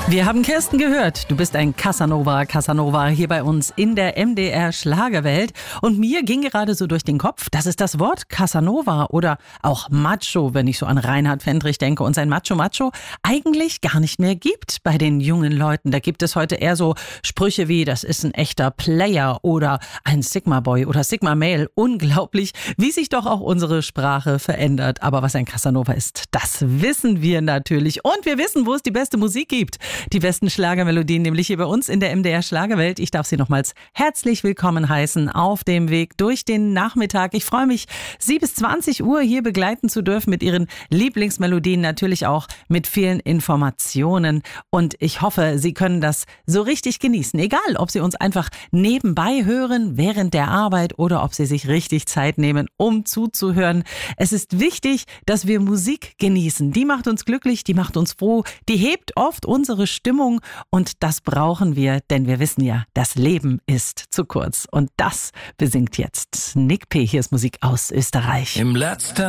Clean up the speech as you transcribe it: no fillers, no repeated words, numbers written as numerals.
Wir haben Kirsten gehört. Du bist ein Casanova hier bei uns in der MDR Schlagerwelt. Und mir ging gerade so durch den Kopf, dass es das Wort Casanova oder auch Macho, wenn ich so an Reinhard Fendrich denke und sein Macho, eigentlich gar nicht mehr gibt bei den jungen Leuten. Da gibt es heute eher so Sprüche wie, das ist ein echter Player oder ein Sigma Boy oder Sigma Male. Unglaublich, wie sich doch auch unsere Sprache verändert. Aber was ein Casanova ist, das wissen wir natürlich. Und wir wissen, wo es die beste Musik gibt. Die besten Schlagermelodien, nämlich hier bei uns in der MDR Schlagerwelt. Ich darf Sie nochmals herzlich willkommen heißen auf dem Weg durch den Nachmittag. Ich freue mich, Sie bis 20 Uhr hier begleiten zu dürfen mit Ihren Lieblingsmelodien, natürlich auch mit vielen Informationen. Und ich hoffe, Sie können das so richtig genießen. Egal, ob Sie uns einfach nebenbei hören, während der Arbeit oder ob Sie sich richtig Zeit nehmen, um zuzuhören. Es ist wichtig, dass wir Musik genießen. Die macht uns glücklich, die macht uns froh, die hebt oft unsere Stimmung und das brauchen wir, denn wir wissen ja, das Leben ist zu kurz. Und das besingt jetzt Nick P. Hier ist Musik aus Österreich. Im letzten